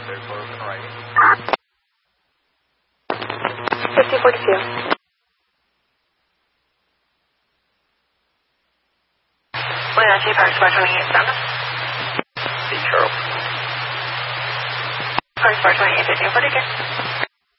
They're close and right. 1542. Atlanta, Park Square 28-7. Hey, Charles. Park Square 28-15, 42.